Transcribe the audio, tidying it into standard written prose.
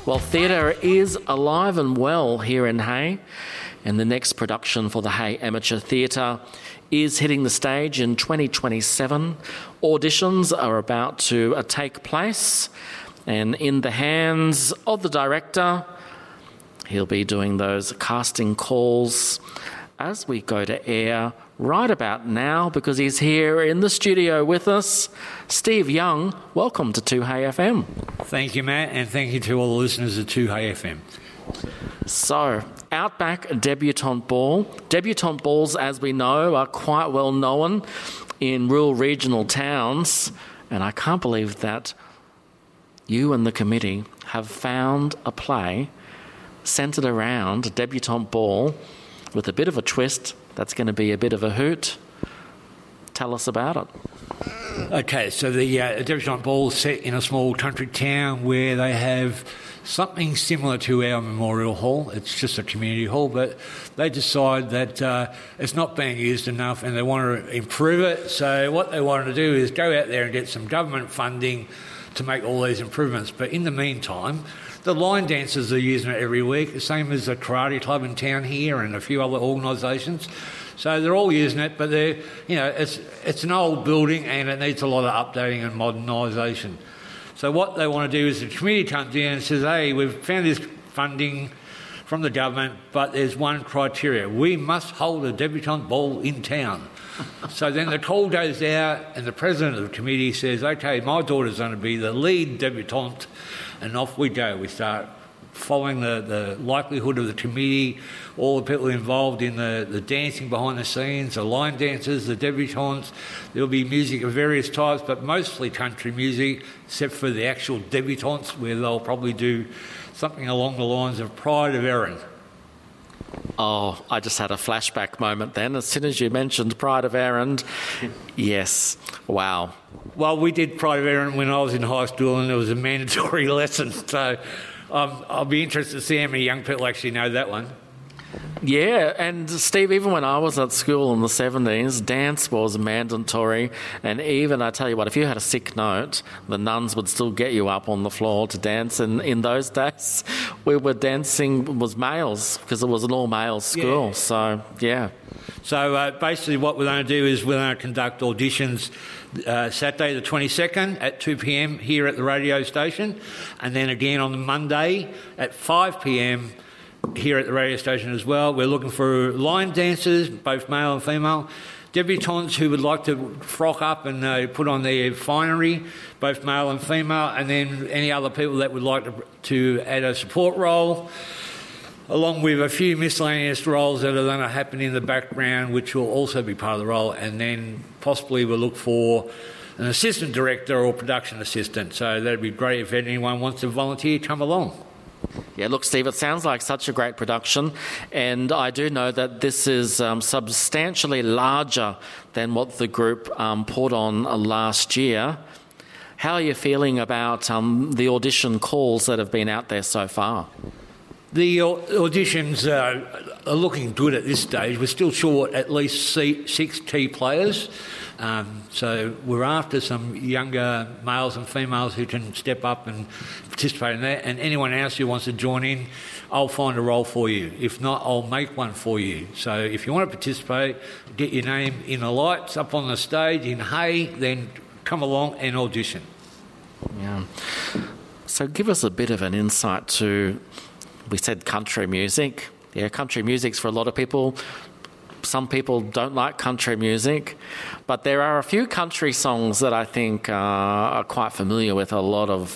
Well, theatre is alive and well here in Hay, and the next production for the Hay Amateur Theatre is hitting the stage in 2027. Auditions are about to take place, and in the hands of the director, he'll be doing those casting calls as we go to air right about now, because he's here in the studio with us. Steve Young, welcome to 2Hay FM. Thank you, Matt, and thank you to all the listeners of 2Hay FM. So, Outback Debutante Ball. Debutante balls, as we know, are quite well known in rural regional towns, and I can't believe that you and the committee have found a play centred around a debutante ball with a bit of a twist that's going to be a bit of a hoot. Tell us about it. Okay, so the debutante ball is set in a small country town where they have something similar to our Memorial Hall. It's just a community hall, but they decide that it's not being used enough and they want to improve it. So what they want to do is go out there and get some government funding to make all these improvements. But in the meantime, the line dancers are using it every week, the same as the karate club in town here and a few other organisations. So they're all using it, but it's an old building and it needs a lot of updating and modernisation. So what they want to do is the committee comes in and says, hey, we've found this funding from the government, but there's one criteria. We must hold a debutante ball in town. So then the call goes out and the president of the committee says, okay, my daughter's going to be the lead debutante, and off we go. We start following the likelihood of the committee, all the people involved in the dancing behind the scenes, the line dancers, the debutantes. There'll be music of various types, but mostly country music, except for the actual debutantes, where they'll probably do something along the lines of Pride of Erin. Oh, I just had a flashback moment then. As soon as you mentioned Pride of Erin, yes, wow. Well, we did Pride of Erin when I was in high school and it was a mandatory lesson, so I'll be interested to see how many young people actually know that one. Yeah, and Steve, even when I was at school in the 70s, dance was mandatory, and even, I tell you what, if you had a sick note, the nuns would still get you up on the floor to dance, and in those days, we were dancing, was males, because it was an all-male school, So, yeah. So basically what we're going to do is we're going to conduct auditions Saturday the 22nd at 2 p.m. here at the radio station, and then again on the Monday at 5 p.m. here at the radio station as well. We're looking for line dancers, both male and female, debutantes who would like to frock up and put on their finery, both male and female, and then any other people that would like to add a support role, along with a few miscellaneous roles that are going to happen in the background, which will also be part of the role, and then possibly we'll look for an assistant director or production assistant. So that'd be great if anyone wants to volunteer, come along. Yeah, look, Steve, it sounds like such a great production, and I do know that this is substantially larger than what the group put on last year. How are you feeling about the audition calls that have been out there so far? The auditions are looking good at this stage. We're still short at least 6 key players. So we're after some younger males and females who can step up and participate in that. And anyone else who wants to join in, I'll find a role for you. If not, I'll make one for you. So if you want to participate, get your name in the lights up on the stage in Hay, then come along and audition. Yeah. So give us a bit of an insight to, we said country music. Yeah, country music's for a lot of people. Some people don't like country music, but there are a few country songs that I think are quite familiar with a lot of